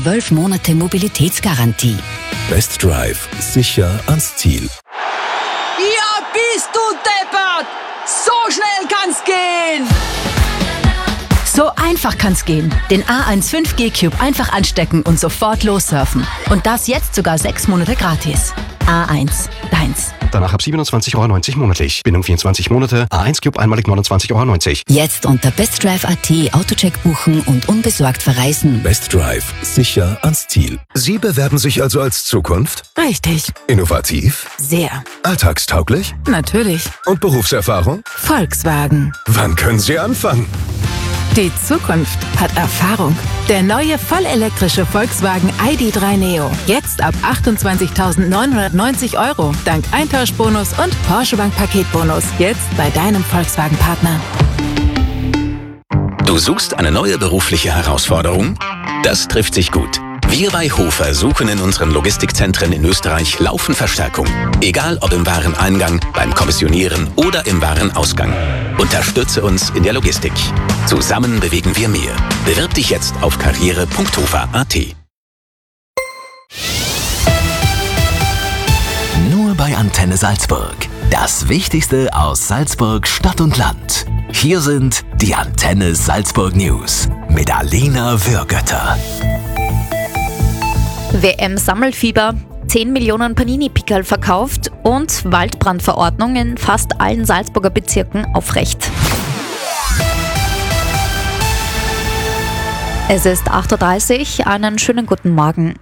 12 Monate Mobilitätsgarantie. Best Drive. Sicher ans Ziel. Ja, bist du deppert! So schnell kann's gehen! So einfach kann's gehen. Den A1 5G Cube einfach anstecken und sofort lossurfen. Und das jetzt sogar 6 Monate gratis. A1, deins. Danach ab 27,90 € monatlich. Bindung 24 Monate. A1 Cube einmalig 29,90 €. Jetzt unter bestdrive.at Autocheck buchen und unbesorgt verreisen. Best Drive. Sicher ans Ziel. Sie bewerben sich also als Zukunft? Richtig. Innovativ? Sehr. Alltagstauglich? Natürlich. Und Berufserfahrung? Volkswagen. Wann können Sie anfangen? Die Zukunft hat Erfahrung. Der neue vollelektrische Volkswagen ID.3 Neo. Jetzt ab 28.990 € dank Eintauschbonus und Porsche Bank Paketbonus. Jetzt bei deinem Volkswagen-Partner. Du suchst eine neue berufliche Herausforderung? Das trifft sich gut. Wir bei Hofer suchen in unseren Logistikzentren in Österreich laufend Verstärkung. Egal ob im Wareneingang, beim Kommissionieren oder im Warenausgang. Unterstütze uns in der Logistik. Zusammen bewegen wir mehr. Bewirb dich jetzt auf karriere.hofer.at. Nur bei Antenne Salzburg. Das Wichtigste aus Salzburg, Stadt und Land. Hier sind die Antenne Salzburg News mit Alina Würgötter. WM-Sammelfieber, 10 Millionen Panini-Pickerl verkauft und Waldbrandverordnung in fast allen Salzburger Bezirken aufrecht. Es ist 8:30 Uhr, einen schönen guten Morgen.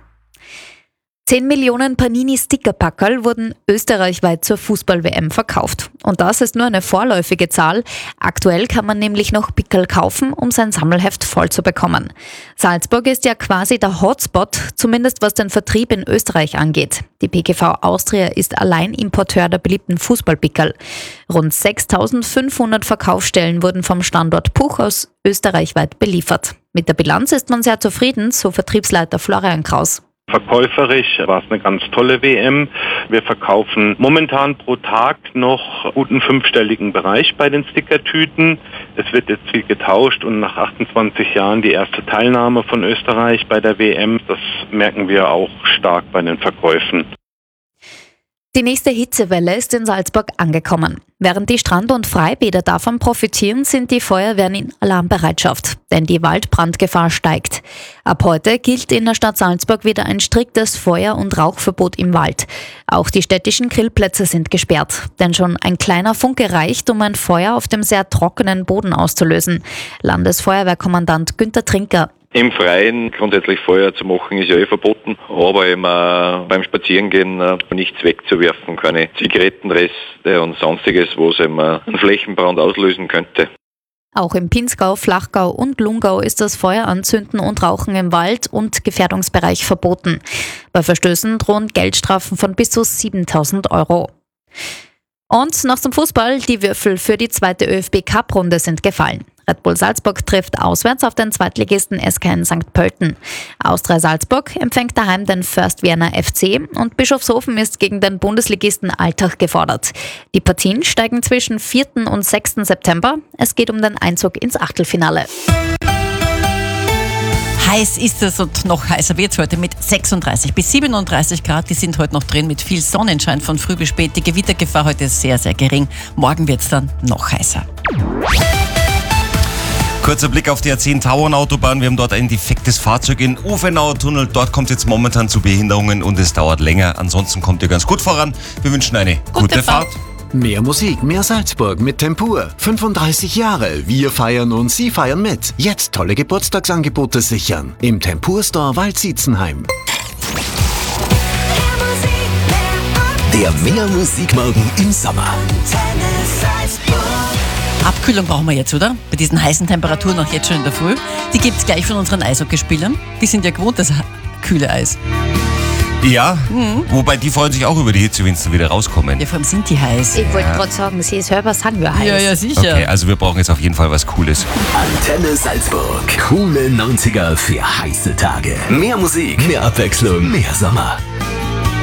10 Millionen Panini-Sticker-Packerl wurden österreichweit zur Fußball-WM verkauft. Und das ist nur eine vorläufige Zahl. Aktuell kann man nämlich noch Pickerl kaufen, um sein Sammelheft voll zu bekommen. Salzburg ist ja quasi der Hotspot, zumindest was den Vertrieb in Österreich angeht. Die PKV Austria ist Alleinimporteur der beliebten Fußballpickerl. Rund 6.500 Verkaufsstellen wurden vom Standort Puch aus österreichweit beliefert. Mit der Bilanz ist man sehr zufrieden, so Vertriebsleiter Florian Kraus. Verkäuferisch war es eine ganz tolle WM. Wir verkaufen momentan pro Tag noch guten 5-stelligen Bereich bei den Stickertüten. Es wird jetzt viel getauscht und nach 28 Jahren die erste Teilnahme von Österreich bei der WM. Das merken wir auch stark bei den Verkäufen. Die nächste Hitzewelle ist in Salzburg angekommen. Während die Strand- und Freibäder davon profitieren, sind die Feuerwehren in Alarmbereitschaft, denn die Waldbrandgefahr steigt. Ab heute gilt in der Stadt Salzburg wieder ein striktes Feuer- und Rauchverbot im Wald. Auch die städtischen Grillplätze sind gesperrt, denn schon ein kleiner Funke reicht, um ein Feuer auf dem sehr trockenen Boden auszulösen. Landesfeuerwehrkommandant Günther Trinker. Im Freien grundsätzlich Feuer zu machen ist ja verboten, aber eben beim Spazierengehen nichts wegzuwerfen, keine Zigarettenreste und sonstiges, wo es eben einen Flächenbrand auslösen könnte. Auch im Pinzgau, Flachgau und Lungau ist das Feueranzünden und Rauchen im Wald und Gefährdungsbereich verboten. Bei Verstößen drohen Geldstrafen von bis zu 7.000 €. Und noch zum Fußball, die Würfel für die zweite ÖFB-Cup-Runde sind gefallen. Red Bull Salzburg trifft auswärts auf den Zweitligisten SK St. Pölten. Austria Salzburg empfängt daheim den First Vienna FC und Bischofshofen ist gegen den Bundesligisten Altach gefordert. Die Partien steigen zwischen 4. und 6. September. Es geht um den Einzug ins Achtelfinale. Heiß ist es und noch heißer wird es heute mit 36 bis 37 Grad. Die sind heute noch drin mit viel Sonnenschein von früh bis spät. Die Gewittergefahr heute ist sehr, sehr gering. Morgen wird es dann noch heißer. Kurzer Blick auf die A10-Tauern-Autobahn. Wir haben dort ein defektes Fahrzeug in Ufenauer-Tunnel. Dort kommt es jetzt momentan zu Behinderungen und es dauert länger. Ansonsten kommt ihr ganz gut voran. Wir wünschen eine gute Fahrt. Mehr Musik, mehr Salzburg mit Tempur. 35 Jahre. Wir feiern und Sie feiern mit. Jetzt tolle Geburtstagsangebote sichern. Im Tempur Store Waldsietzenheim. Der Mehr Musikmorgen im Sommer. Abkühlung brauchen wir jetzt, oder? Bei diesen heißen Temperaturen noch jetzt schon in der Früh. Die gibt es gleich von unseren Eishockeyspielern. Die sind ja gewohnt, das kühle Eis. Ja, wobei die freuen sich auch über die Hitze, wenn sie wieder rauskommen. Ja, vor allem sind die heiß. Ich wollte gerade sagen, sie selber sagen wir heiß. Ja, ja, sicher. Okay, also wir brauchen jetzt auf jeden Fall was Cooles. Antenne Salzburg. Coole 90er für heiße Tage. Mehr Musik, mehr Abwechslung, mehr Sommer.